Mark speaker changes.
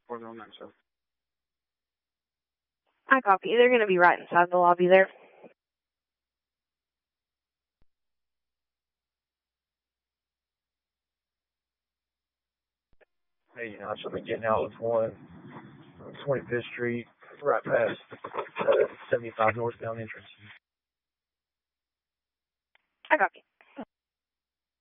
Speaker 1: 409, sir.
Speaker 2: I copy. They're going to be right inside the lobby there.
Speaker 3: Hey, I should be getting out with 25th Street, right past 75 northbound entrance.
Speaker 2: I copy.